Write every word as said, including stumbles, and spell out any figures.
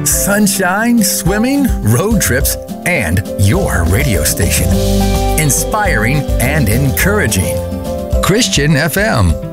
Sunshine, swimming, road trips, and your radio station. Inspiring and encouraging. Christian F M.